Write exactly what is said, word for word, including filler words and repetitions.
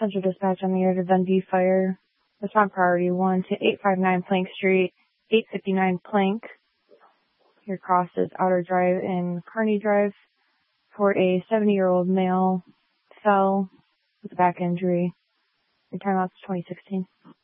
Central Dispatch on the air to Dundee Fire. Respond priority one to eight five nine Plank Street, eight fifty-nine Plank. Your cross is Outer Drive and Kearney Drive. For a seventy-year-old male fell with a back injury. Your timeout's twenty sixteen.